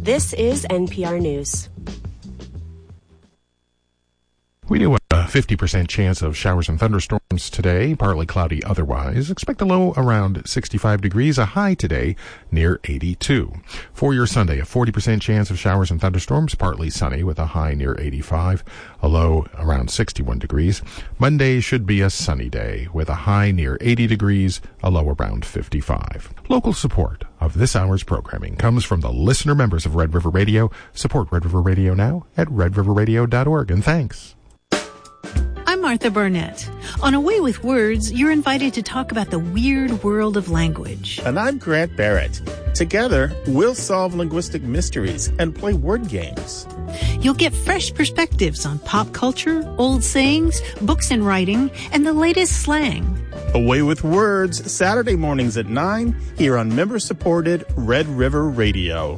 This is NPR News. We do a 50% chance of showers and thunderstorms today, partly cloudy otherwise. Expect a low around 65 degrees, a high today near 82. For your Sunday, a 40% chance of showers and thunderstorms, partly sunny with a high near 85, a low around 61 degrees. Monday should be a sunny day with a high near 80 degrees, a low around 55. Local support of this hour's programming comes from the listener members of Red River Radio. Support Red River Radio now at redriverradio.org, and thanks. I'm Martha Barnett. On A Way with Words, you're invited to talk about the weird world of language. And I'm Grant Barrett. Together, we'll solve linguistic mysteries and play word games. You'll get fresh perspectives on pop culture, old sayings, books and writing, and the latest slang. A Way with Words, Saturday mornings at 9, here on member-supported Red River Radio.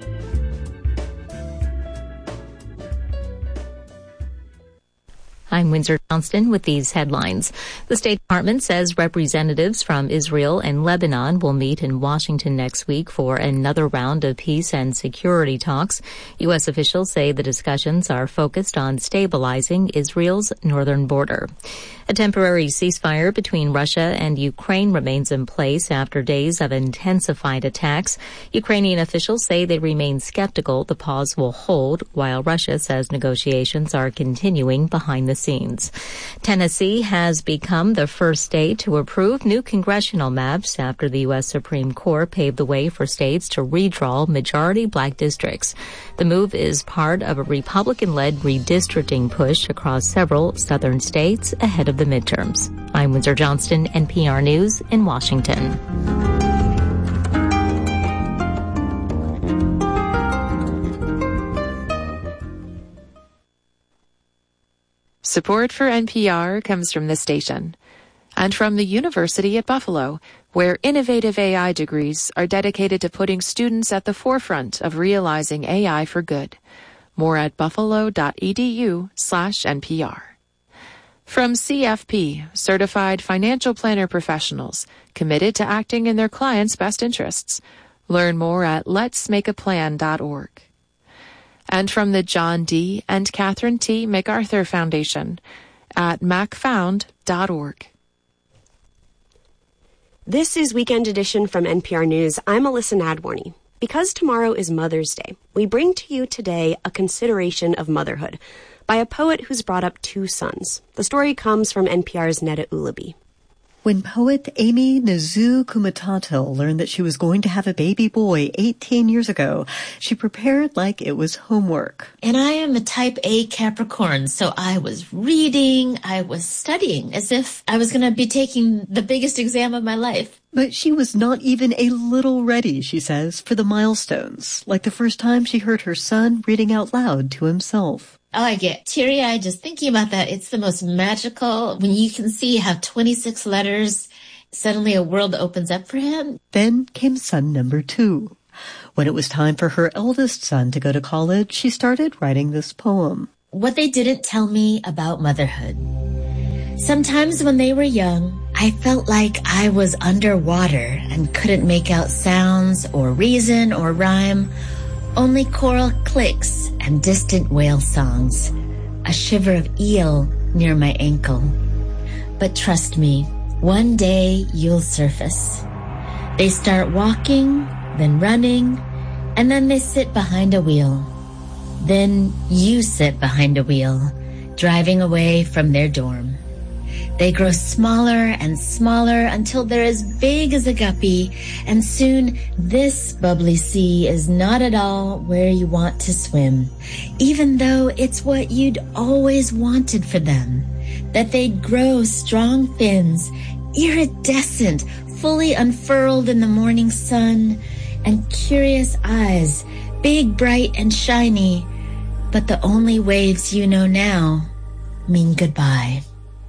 I'm Windsor Johnston with these headlines. The State Department says representatives from Israel and Lebanon will meet in Washington next week for another round of peace and security talks. U.S. officials say the discussions are focused on stabilizing Israel's northern border. A temporary ceasefire between Russia and Ukraine remains in place after days of intensified attacks. Ukrainian officials say they remain skeptical the pause will hold, while Russia says negotiations are continuing behind the scenes. Tennessee has become the first state to approve new congressional maps after the U.S. Supreme Court paved the way for states to redraw majority black districts. The move is part of a Republican-led redistricting push across several southern states ahead of the midterms. I'm Windsor Johnston, NPR News in Washington. Support for NPR comes from this station and from the University at Buffalo, where innovative AI degrees are dedicated to putting students at the forefront of realizing AI for good. More at buffalo.edu/NPR. From CFP, Certified Financial Planner Professionals, committed to acting in their clients' best interests. Learn more at letsmakeaplan.org. And from the John D. and Catherine T. MacArthur Foundation at macfound.org. This is Weekend Edition from NPR News. I'm Alyssa Nadworny. Because tomorrow is Mother's Day, we bring to you today a consideration of motherhood by a poet who's brought up two sons. The story comes from NPR's Neda Ulabi. When poet Amy Nizu Kumatatil learned that she was going to have a baby boy 18 years ago, she prepared like it was homework. And I am a type A Capricorn, so I was reading, I was studying as if I was going to be taking the biggest exam of my life. But she was not even a little ready, she says, for the milestones, like the first time she heard her son reading out loud to himself. Oh, I get teary-eyed just thinking about that. It's the most magical. When you can see you have 26 letters, suddenly a world opens up for him. Then came son number 2. When it was time for her eldest son to go to college, she started writing this poem. What they didn't tell me about motherhood. Sometimes when they were young, I felt like I was underwater and couldn't make out sounds or reason or rhyme. Only choral clicks and distant whale songs, a shiver of eel near my ankle. But trust me, one day you'll surface. They start walking, then running, and then they sit behind a wheel. Then you sit behind a wheel, driving away from their dorm. They grow smaller and smaller until they're as big as a guppy, and soon this bubbly sea is not at all where you want to swim, even though it's what you'd always wanted for them, that they'd grow strong fins, iridescent, fully unfurled in the morning sun, and curious eyes, big, bright, and shiny, but the only waves you know now mean goodbye.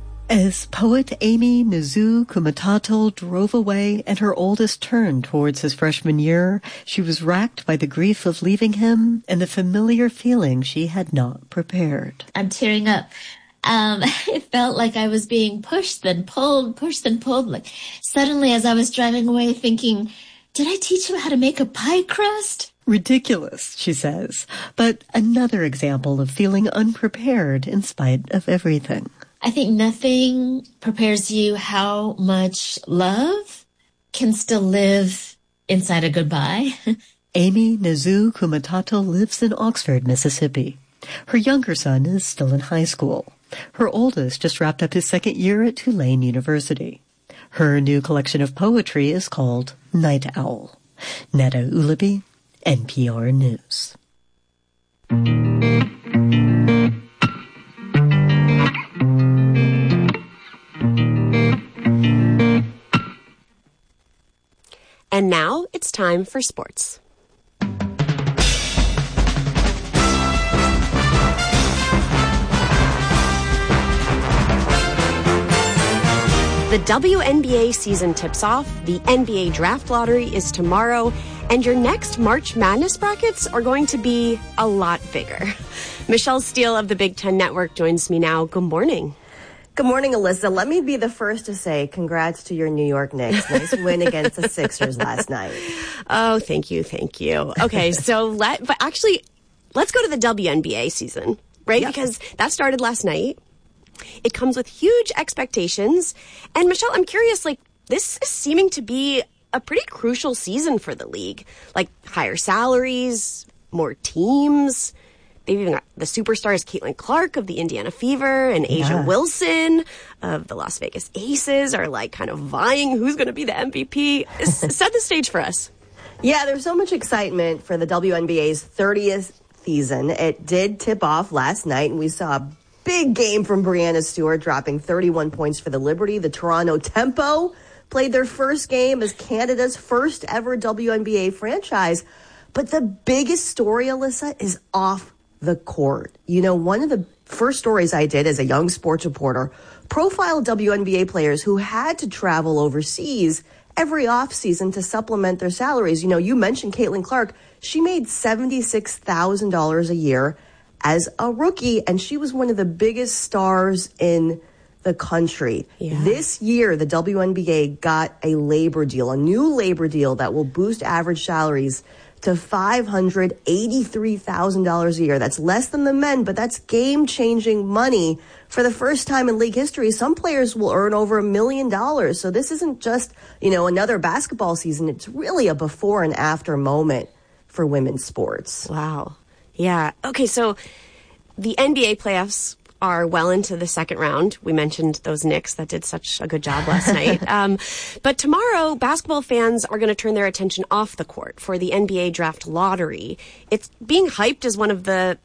As poet Amy Nizu Kumatatil drove away and her oldest turned towards his freshman year, she was racked by the grief of leaving him and the familiar feeling she had not prepared. I'm tearing up. It felt like I was being pushed, then pulled. Like suddenly as I was driving away thinking, did I teach him how to make a pie crust? Ridiculous, she says, but another example of feeling unprepared in spite of everything. I think nothing prepares you how much love can still live inside a goodbye. Amy Nizu Kumatato lives in Oxford, Mississippi. Her younger son is still in high school. Her oldest just wrapped up his second year at Tulane University. Her new collection of poetry is called Night Owl. Netta Ulaby, NPR News. And now it's time for sports. The WNBA season tips off, the NBA draft lottery is tomorrow, and your next March Madness brackets are going to be a lot bigger. Michelle Steele of the Big Ten Network joins me now. Good morning. Good morning, Alyssa. Let me be the first to say congrats to your New York Knicks. Nice win against the Sixers last night. Oh, thank you. Okay, so let's go to the WNBA season, right? Yep. Because that started last night. It comes with huge expectations. And Michelle, I'm curious, this is seeming to be a pretty crucial season for the league. Higher salaries, more teams. They've even got the superstars Caitlin Clark of the Indiana Fever and Asia Wilson of the Las Vegas Aces are kind of vying who's going to be the MVP. Set the stage for us. Yeah, there's so much excitement for the WNBA's 30th season. It did tip off last night, and we saw a big game from Breanna Stewart, dropping 31 points for the Liberty. The Toronto Tempo played their first game as Canada's first ever WNBA franchise. But the biggest story, Alyssa, is off the court. One of the first stories I did as a young sports reporter profiled WNBA players who had to travel overseas every offseason to supplement their salaries. You mentioned Caitlin Clark. She made $76,000 a year as a rookie, and she was one of the biggest stars in the country. Yeah. This year, the WNBA got a labor deal, a new labor deal that will boost average salaries to $583,000 a year. That's less than the men, but that's game-changing money. For the first time in league history, some players will earn over $1 million. So this isn't just, another basketball season. It's really a before and after moment for women's sports. Wow. Yeah. Okay, so the NBA playoffs are well into the second round. We mentioned those Knicks that did such a good job last night. But tomorrow, basketball fans are going to turn their attention off the court for the NBA draft lottery. It's being hyped as one of the,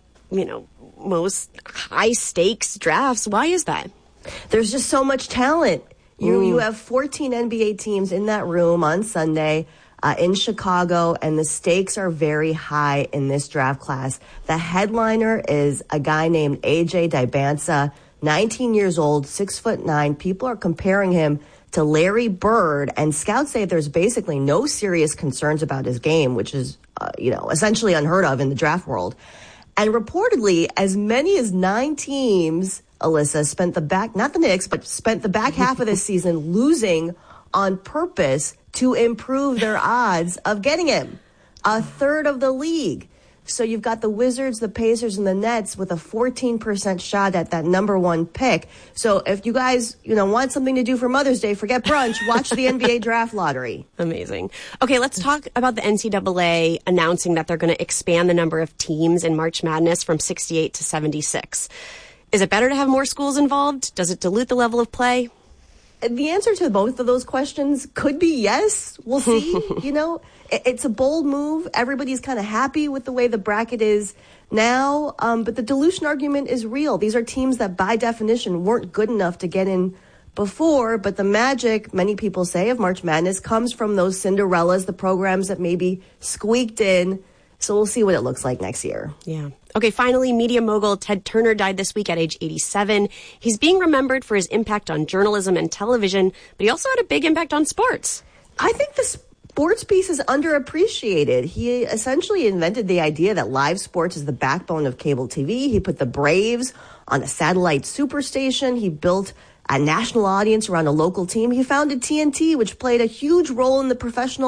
most high-stakes drafts. Why is that? There's just so much talent. You have 14 NBA teams in that room on Sunday. In Chicago, and the stakes are very high in this draft class. The headliner is a guy named AJ Dybantsa, 19 years old, 6'9". People are comparing him to Larry Bird, and scouts say there's basically no serious concerns about his game, which is, essentially unheard of in the draft world. And reportedly, as many as 9 teams, Alyssa, spent the back half of this season losing on purpose to improve their odds of getting him. A third of the league. So you've got the Wizards, the Pacers, and the Nets with a 14% shot at that number 1 pick. So if you guys, want something to do for Mother's Day, forget brunch, watch the NBA draft lottery. Amazing. Okay, let's talk about the NCAA announcing that they're going to expand the number of teams in March Madness from 68 to 76. Is it better to have more schools involved? Does it dilute the level of play? The answer to both of those questions could be yes. We'll see. It's a bold move. Everybody's kind of happy with the way the bracket is now. But the dilution argument is real. These are teams that by definition weren't good enough to get in before. But the magic, many people say, of March Madness comes from those Cinderellas, the programs that maybe squeaked in. So we'll see what it looks like next year. Yeah. Okay, finally, media mogul Ted Turner died this week at age 87. He's being remembered for his impact on journalism and television, but he also had a big impact on sports. I think the sports piece is underappreciated. He essentially invented the idea that live sports is the backbone of cable TV. He put the Braves on a satellite superstation. He built a national audience around a local team. He founded TNT, which played a huge role in the professional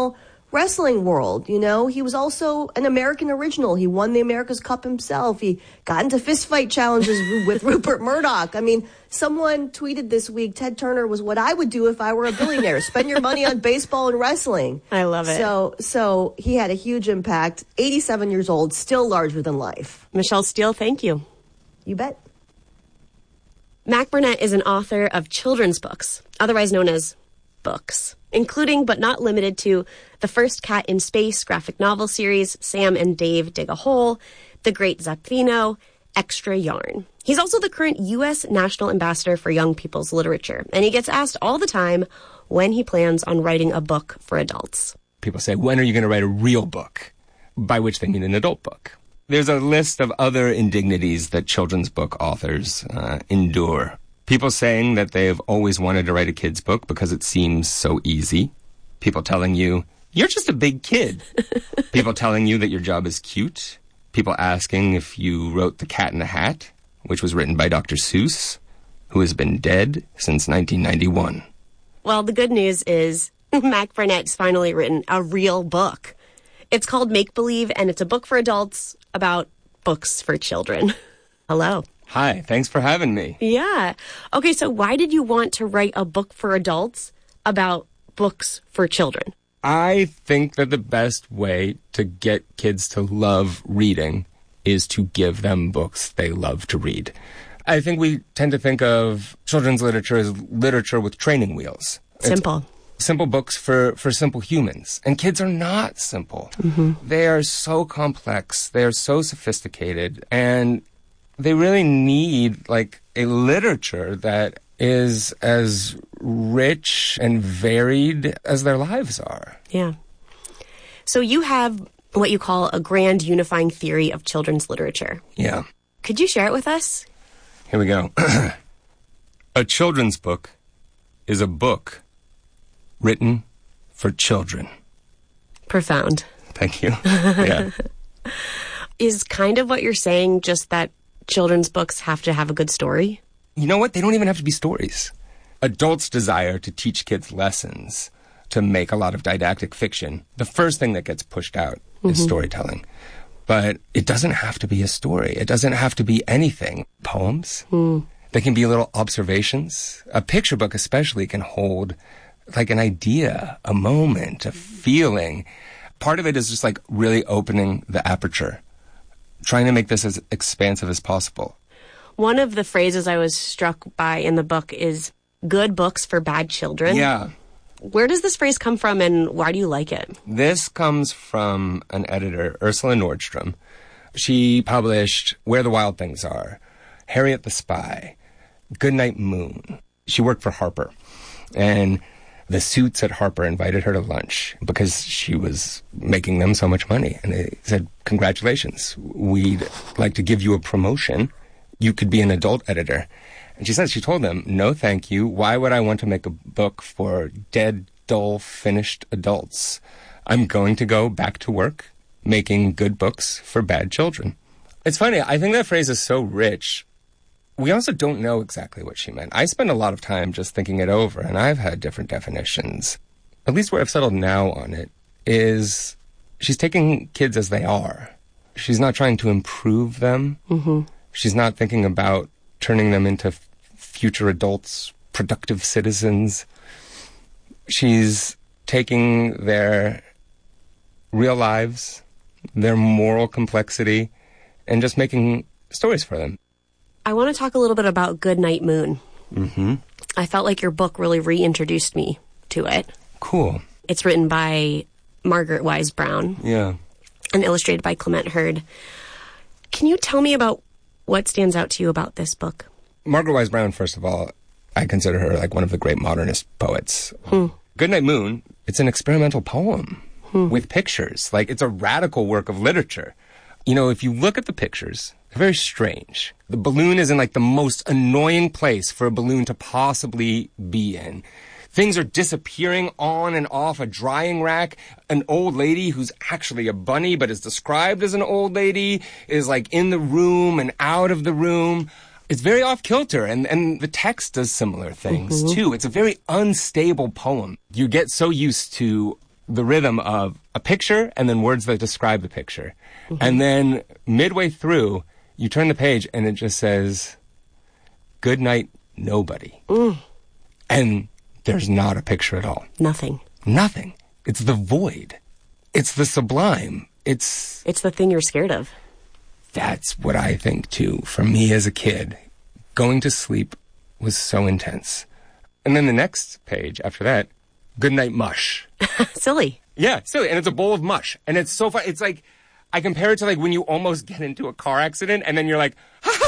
wrestling world. You know, he was also an American original. He won the America's Cup himself. He got into fistfight challenges with Rupert Murdoch. I mean, someone tweeted this week, Ted Turner was what I would do if I were a billionaire. Spend your money on baseball and wrestling. I love it. So he had a huge impact. 87 years old, still larger than life. Michelle Steele, thank you. You bet. Mac Burnett is an author of children's books, otherwise known as books, including but not limited to The First Cat in Space graphic novel series, Sam and Dave Dig a Hole, The Great Zapfino, Extra Yarn. He's also the current U.S. National Ambassador for Young People's Literature, and he gets asked all the time when he plans on writing a book for adults. People say, when are you going to write a real book? By which they mean an adult book. There's a list of other indignities that children's book authors endure. People saying that they've always wanted to write a kid's book because it seems so easy. People telling you, you're just a big kid. People telling you that your job is cute. People asking if you wrote The Cat in the Hat, which was written by Dr. Seuss, who has been dead since 1991. Well, the good news is Mac Burnett's finally written a real book. It's called Make Believe, and it's a book for adults about books for children. Hello. Hi, thanks for having me. Yeah. Okay, so why did you want to write a book for adults about books for children? I think that the best way to get kids to love reading is to give them books they love to read. I think we tend to think of children's literature as literature with training wheels. Simple. Simple books for simple humans. And kids are not simple. Mm-hmm. They are so complex. They are so sophisticated. And they really need, like, a literature that is as rich and varied as their lives are. Yeah. So you have what you call a grand unifying theory of children's literature. Yeah. Could you share it with us? Here we go. A children's book is a book written for children. Profound. Thank you. Yeah. Is kind of what you're saying just that children's books have to have a good story? You know what? They don't even have to be stories. Adults desire to teach kids lessons, to make a lot of didactic fiction. The first thing that gets pushed out is storytelling. But it doesn't have to be a story. It doesn't have to be anything. Poems. They can be little observations. A picture book especially can hold like an idea, a moment, a feeling. Part of it is just like really opening the aperture, trying to make this as expansive as possible. One of the phrases I was struck by in the book is good books for bad children. Yeah. Where does this phrase come from and why do you like it? This comes from an editor, Ursula Nordstrom. She published Where the Wild Things Are, Harriet the Spy, Goodnight Moon. She worked for Harper. And the suits at Harper invited her to lunch because she was making them so much money. And they said, congratulations, we'd like to give you a promotion. You could be an adult editor. And she said, she told them, no, thank you. Why would I want to make a book for dead, dull, finished adults? I'm going to go back to work making good books for bad children. It's funny. I think that phrase is so rich. We also don't know exactly what she meant. I spend a lot of time just thinking it over, and I've had different definitions. At least where I've settled now on it is she's taking kids as they are. She's not trying to improve them. She's not thinking about turning them into future adults, productive citizens. She's taking their real lives, their moral complexity, and just making stories for them. I want to talk a little bit about Goodnight Moon. I felt like your book really reintroduced me to it. Cool. It's written by Margaret Wise Brown. Yeah. And illustrated by Clement Hurd. Can you tell me about what stands out to you about this book? Margaret Wise Brown, first of all, I consider her like one of the great modernist poets. Goodnight Moon, it's an experimental poem with pictures. Like, it's a radical work of literature. You know, if you look at the pictures, they're very strange. The balloon is in like the most annoying place for a balloon to possibly be in. Things are disappearing on and off a drying rack. An old lady who's actually a bunny but is described as an old lady is like in the room and out of the room. It's very off-kilter, and the text does similar things, too. It's a very unstable poem. You get so used to the rhythm of a picture and then words that describe the picture. Mm-hmm. And then midway through, you turn the page and it just says, "Good night, nobody." And there's not a picture at all. Nothing. It's the void. It's the sublime. It's the thing you're scared of. That's what I think, too. For me as a kid, going to sleep was so intense. And then the next page after that, "Good night, mush." Silly. Yeah, silly. And it's a bowl of mush. And it's so fun. It's like, I compare it to like when you almost get into a car accident and then you're like,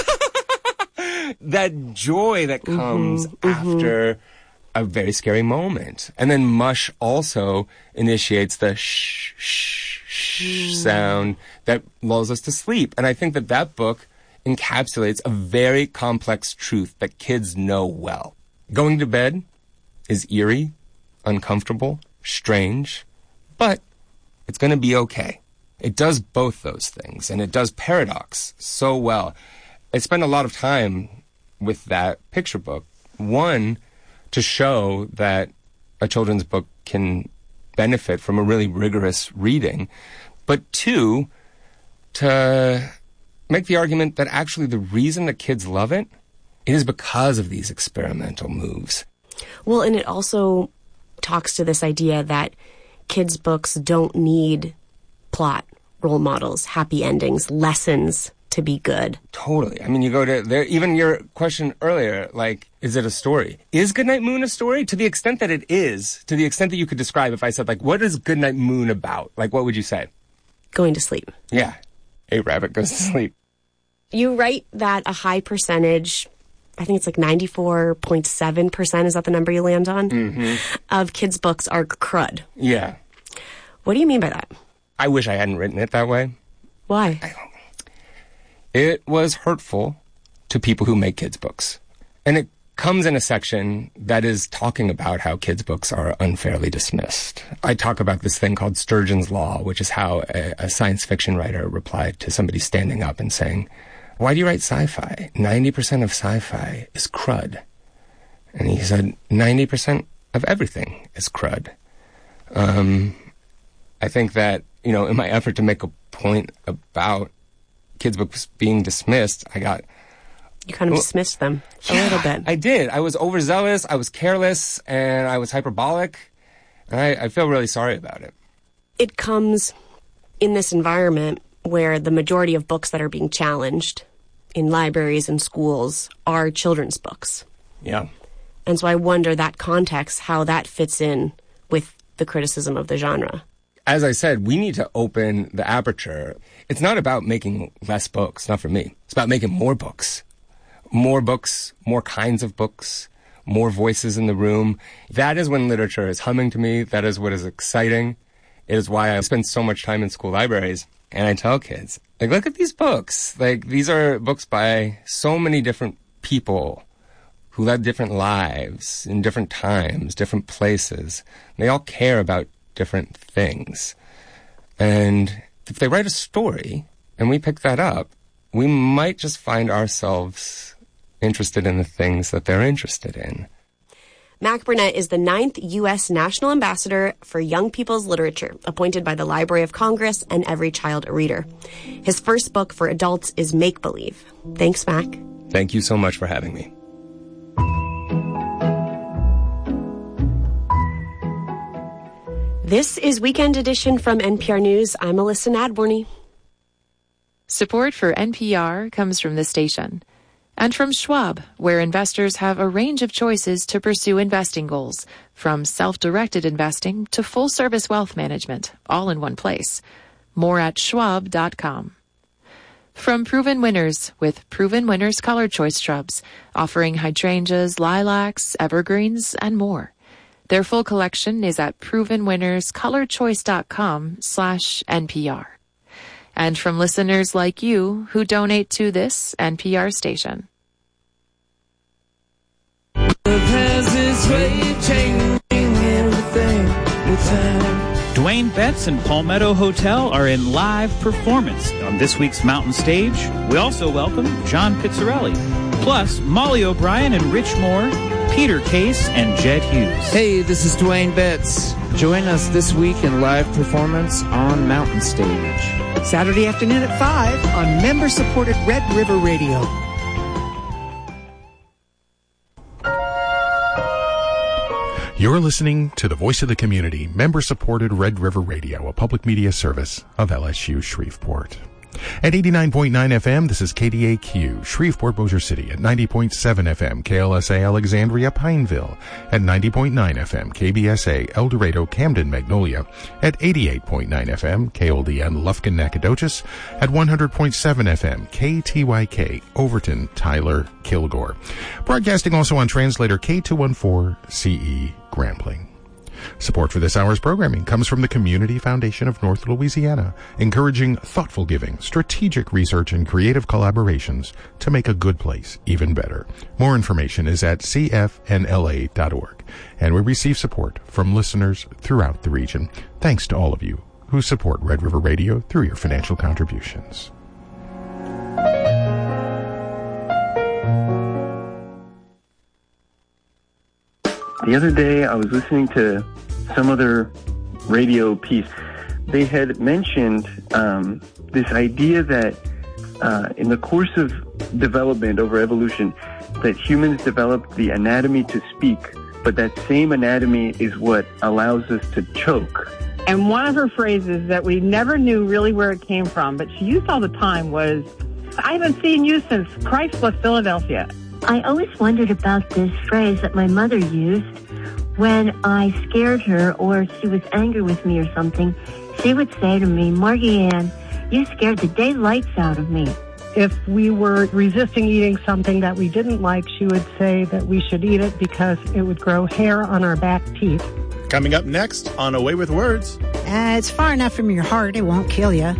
that joy that comes after a very scary moment. And then mush also initiates the shh, shh, shh sound that lulls us to sleep. And I think that book encapsulates a very complex truth that kids know well. Going to bed is eerie, uncomfortable, strange, but it's going to be okay. It does both those things, and it does paradox so well. I spend a lot of time with that picture book. One, to show that a children's book can benefit from a really rigorous reading, but two, to make the argument that actually the reason that kids love it is because of these experimental moves. Well, and it also talks to this idea that kids' books don't need plot, role models, happy endings, lessons to be good. Totally. I mean, you go to there, even your question earlier, like, is it a story? Is Goodnight Moon a story? To the extent that it is, to the extent that you could describe, if I said, like, what is Goodnight Moon about? Like, what would you say? Going to sleep. Yeah. A rabbit goes to sleep. You write that a high percentage, I think it's like 94.7%, is that the number you land on? Of kids' books are crud. Yeah. What do you mean by that? I wish I hadn't written it that way. Why? It was hurtful to people who make kids' books. And it comes in a section that is talking about how kids' books are unfairly dismissed. I talk about this thing called Sturgeon's Law, which is how a science fiction writer replied to somebody standing up and saying, "Why do you write sci-fi? 90% of sci-fi is crud." And he said, 90% of everything is crud. I think that, you know, in my effort to make a point about kids' books being dismissed, You kind of dismissed them a little bit. I did. I was overzealous, I was careless, and I was hyperbolic. And I feel really sorry about it. It comes in this environment where the majority of books that are being challenged in libraries and schools are children's books. Yeah. And so I wonder that context, how that fits in with the criticism of the genre. As I said, we need to open the aperture. It's not about making less books, not for me. It's about making more books. More books, more kinds of books, more voices in the room. That is when literature is humming to me. That is what is exciting. It is why I spend so much time in school libraries. And I tell kids, like, look at these books. Like, these are books by so many different people who led different lives in different times, different places. They all care about different things. And if they write a story and we pick that up, we might just find ourselves interested in the things that they're interested in. Mac Burnett is the 9th U.S. National Ambassador for Young People's Literature, appointed by the Library of Congress and Every Child a Reader. His first book for adults is Make Believe. Thanks, Mac. Thank you so much for having me. This is Weekend Edition from NPR News. I'm Alyssa Nadworny. Support for NPR comes from the station and from Schwab, where investors have a range of choices to pursue investing goals, from self-directed investing to full-service wealth management, all in one place. More at schwab.com. From Proven Winners, with Proven Winners Color Choice Shrubs, offering hydrangeas, lilacs, evergreens, and more. Their full collection is at provenwinnerscolorchoice.com/NPR. And from listeners like you who donate to this NPR station. Dwayne Betts and Palmetto Hotel are in live performance on this week's Mountain Stage. We also welcome John Pizzarelli, plus Molly O'Brien and Rich Moore, Peter Case, and Jed Hughes. Hey, this is Dwayne Betts. Join us this week in live performance on Mountain Stage. Saturday afternoon at 5 on member-supported Red River Radio. You're listening to the Voice of the Community, member-supported Red River Radio, a public media service of LSU Shreveport. At 89.9 FM, this is KDAQ, Shreveport, Bossier City. At 90.7 FM, KLSA, Alexandria, Pineville. At 90.9 FM, KBSA, El Dorado, Camden, Magnolia. At 88.9 FM, KOLDN, Lufkin, Nacogdoches. At 100.7 FM, KTYK, Overton, Tyler, Kilgore. Broadcasting also on translator K214CE, Grambling. Support for this hour's programming comes from the Community Foundation of North Louisiana, encouraging thoughtful giving, strategic research, and creative collaborations to make a good place even better. More information is at cfnla.org, and we receive support from listeners throughout the region. Thanks to all of you who support Red River Radio through your financial contributions. The other day, I was listening to some other radio piece. They had mentioned this idea that in the course of development over evolution, that humans developed the anatomy to speak, but that same anatomy is what allows us to choke. And one of her phrases that we never knew really where it came from, but she used all the time was, "I haven't seen you since Christ left Philadelphia." I always wondered about this phrase that my mother used when I scared her or she was angry with me or something. She would say to me, "Margie Ann, you scared the daylights out of me." If we were resisting eating something that we didn't like, she would say that we should eat it because it would grow hair on our back teeth. Coming up next on Away with Words. It's far enough from your heart, it won't kill you.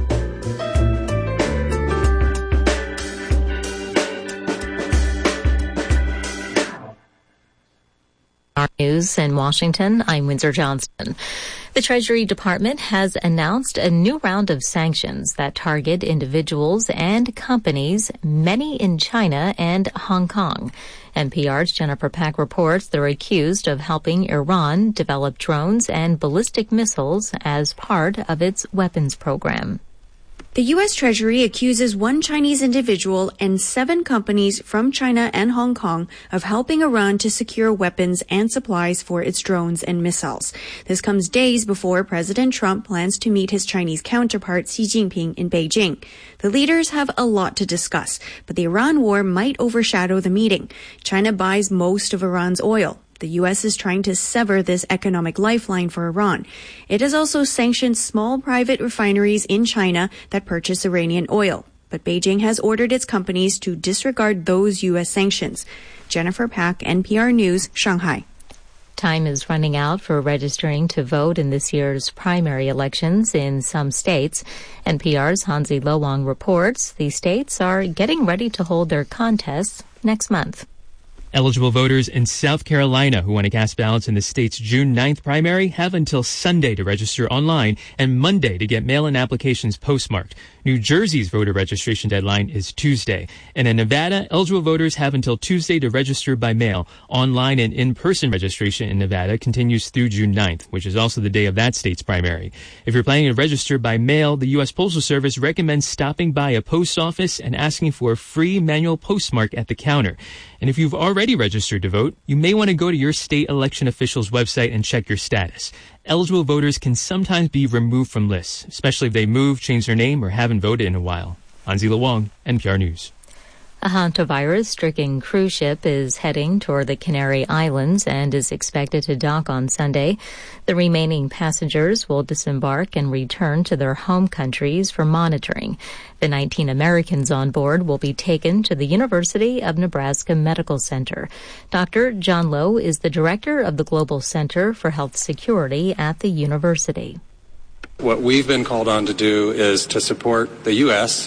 News in Washington, I'm Windsor Johnston. The Treasury Department has announced a new round of sanctions that target individuals and companies, many in China and Hong Kong. NPR's Jennifer Pack reports they're accused of helping Iran develop drones and ballistic missiles as part of its weapons program. The U.S. Treasury accuses one Chinese individual and 7 companies from China and Hong Kong of helping Iran to secure weapons and supplies for its drones and missiles. This comes days before President Trump plans to meet his Chinese counterpart Xi Jinping in Beijing. The leaders have a lot to discuss, but the Iran war might overshadow the meeting. China buys most of Iran's oil. The U.S. is trying to sever this economic lifeline for Iran. It has also sanctioned small private refineries in China that purchase Iranian oil. But Beijing has ordered its companies to disregard those U.S. sanctions. Jennifer Pack, NPR News, Shanghai. Time is running out for registering to vote in this year's primary elections in some states. NPR's Hansi Lowong reports the states are getting ready to hold their contests next month. Eligible voters in South Carolina who want to cast ballots in the state's June 9th primary have until Sunday to register online and Monday to get mail-in applications postmarked. New Jersey's voter registration deadline is Tuesday. And in Nevada, eligible voters have until Tuesday to register by mail. Online and in-person registration in Nevada continues through June 9th, which is also the day of that state's primary. If you're planning to register by mail, the U.S. Postal Service recommends stopping by a post office and asking for a free manual postmark at the counter. And if you've already registered to vote, you may want to go to your state election official's website and check your status. Eligible voters can sometimes be removed from lists, especially if they move, change their name, or haven't voted in a while. Hansi Lowong, NPR News. A hantavirus-stricken cruise ship is heading toward the Canary Islands and is expected to dock on Sunday. The remaining passengers will disembark and return to their home countries for monitoring. The 19 Americans on board will be taken to the University of Nebraska Medical Center. Dr. John Lowe is the director of the Global Center for Health Security at the university. What we've been called on to do is to support the U.S.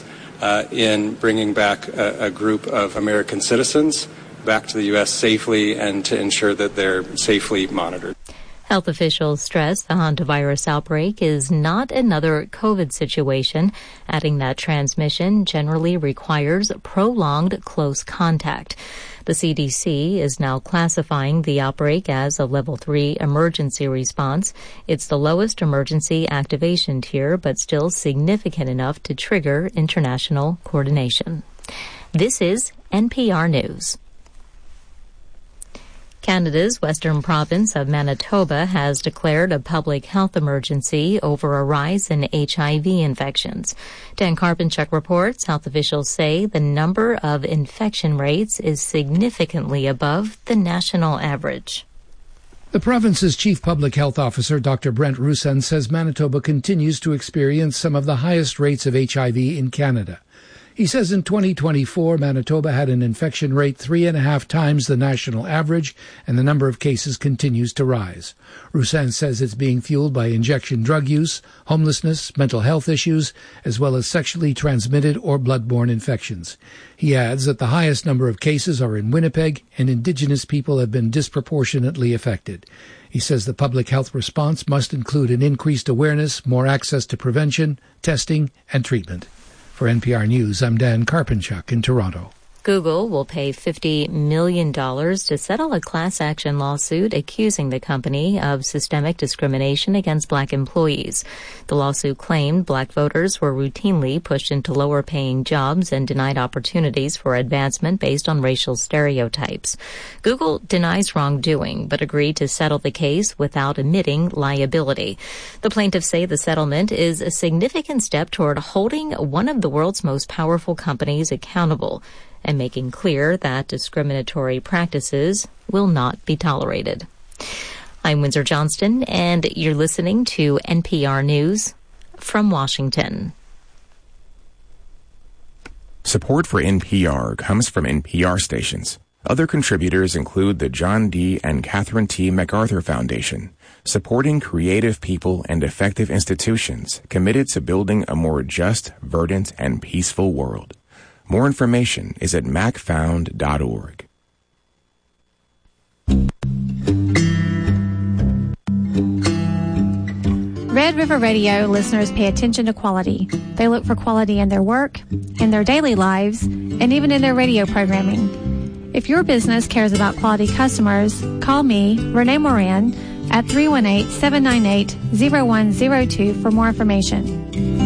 In bringing back a group of American citizens back to the U.S. safely and to ensure that they're safely monitored. Health officials stress the hantavirus outbreak is not another COVID situation, adding that transmission generally requires prolonged close contact. The CDC is now classifying the outbreak as a level 3 emergency response. It's the lowest emergency activation tier, but still significant enough to trigger international coordination. This is NPR News. Canada's western province of Manitoba has declared a public health emergency over a rise in HIV infections. Dan Karpenchuk reports health officials say the number of infection rates is significantly above the national average. The province's chief public health officer, Dr. Brent Roussan, says Manitoba continues to experience some of the highest rates of HIV in Canada. He says in 2024, Manitoba had an infection rate 3.5 times the national average, and the number of cases continues to rise. Roussan says it's being fueled by injection drug use, homelessness, mental health issues, as well as sexually transmitted or bloodborne infections. He adds that the highest number of cases are in Winnipeg, and Indigenous people have been disproportionately affected. He says the public health response must include an increased awareness, more access to prevention, testing, and treatment. For NPR News, I'm Dan Karpenchuk in Toronto. Google will pay $50 million to settle a class action lawsuit accusing the company of systemic discrimination against black employees. The lawsuit claimed black voters were routinely pushed into lower paying jobs and denied opportunities for advancement based on racial stereotypes. Google denies wrongdoing, but agreed to settle the case without admitting liability. The plaintiffs say the settlement is a significant step toward holding one of the world's most powerful companies accountable and making clear that discriminatory practices will not be tolerated. I'm Windsor Johnston, and you're listening to NPR News from Washington. Support for NPR comes from NPR stations. Other contributors include the John D. and Catherine T. MacArthur Foundation, supporting creative people and effective institutions committed to building a more just, verdant, and peaceful world. More information is at macfound.org. Red River Radio listeners pay attention to quality. They look for quality in their work, in their daily lives, and even in their radio programming. If your business cares about quality customers, call me, Renee Moran, at 318-798-0102 for more information.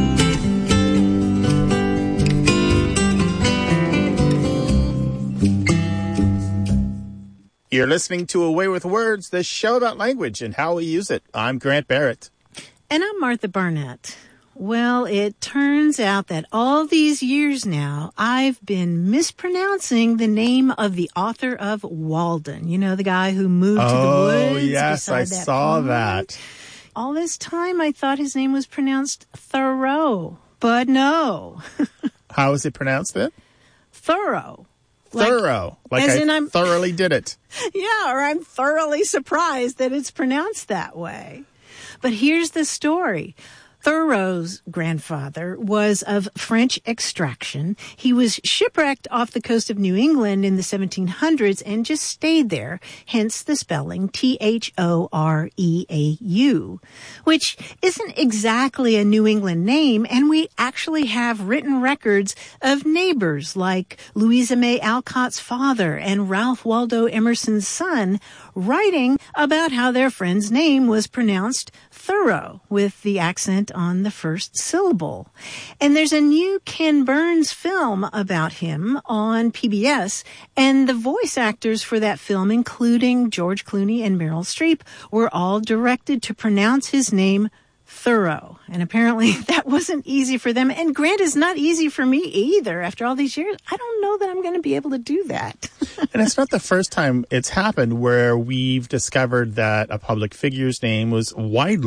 You're listening to Away with Words, the show about language and how we use it. I'm Grant Barrett. And I'm Martha Barnett. Well, it turns out that all these years now, I've been mispronouncing the name of the author of Walden. You know, the guy who moved to the woods. Oh, yes, I saw that. All this time, I thought his name was pronounced Thoreau, but no. How is it pronounced then? Thoreau. Thorough. Like I thoroughly did it. Yeah, or I'm thoroughly surprised that it's pronounced that way. But here's the story. Thoreau's grandfather was of French extraction. He was shipwrecked off the coast of New England in the 1700s and just stayed there, hence the spelling Thoreau, which isn't exactly a New England name, and we actually have written records of neighbors like Louisa May Alcott's father and Ralph Waldo Emerson's son writing about how their friend's name was pronounced Thoreau with the accent on the first syllable. And there's a new Ken Burns film about him on PBS, and the voice actors for that film, including George Clooney and Meryl Streep, were all directed to pronounce his name Thoreau. And apparently that wasn't easy for them. And Grant, is not easy for me either. After all these years, I don't know that I'm going to be able to do that. And it's not the first time it's happened where we've discovered that a public figure's name was widely